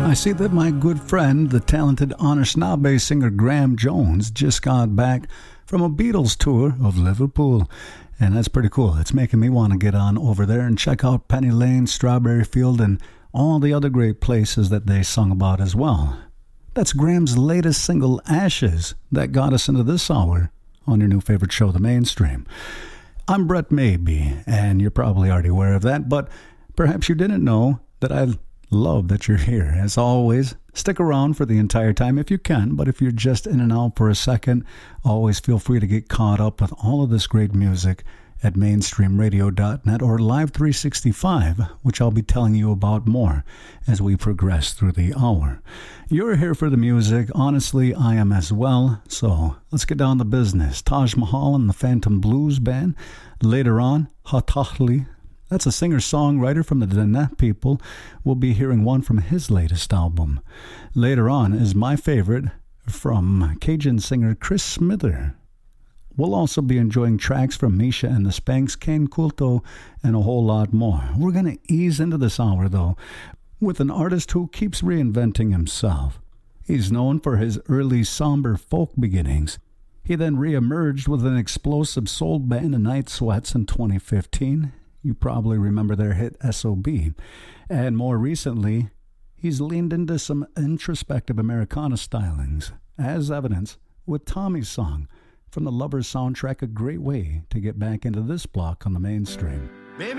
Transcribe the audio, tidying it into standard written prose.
I see that my good friend, the talented Anishinaabe singer Graham Jones, just got back from a Beatles tour of Liverpool. And that's pretty cool. It's making me want to get on over there and check out Penny Lane, Strawberry Field, and all the other great places that they sung about as well. That's Graham's latest single, Ashes, that got us into this hour on your new favorite show, The Mainstream. I'm Brett Maybe, and you're probably already aware of that, but perhaps you didn't know that I love that you're here. As always, stick around for the entire time if you can, but if you're just in and out for a second, always feel free to get caught up with all of this great music at mainstreamradio.net or Live 365, which I'll be telling you about more as we progress through the hour. You're here for the music. Honestly, I am as well. So let's get down to business. Taj Mahal and the Phantom Blues Band. Later on, Hatahli. That's a singer-songwriter from the Dene people. We'll be hearing one from his latest album. Later on is my favorite from Cajun singer Chris Smither. We'll also be enjoying tracks from Misha and the Spanks, Kane Kulto, and a whole lot more. We're going to ease into this hour, though, with an artist who keeps reinventing himself. He's known for his early somber folk beginnings. He then re-emerged with an explosive soul band, Night Sweats, in 2015. You probably remember their hit S.O.B. And more recently, he's leaned into some introspective Americana stylings, as evidenced with Tommy's song from the Lovers soundtrack, a great way to get back into this block on the Mainstream.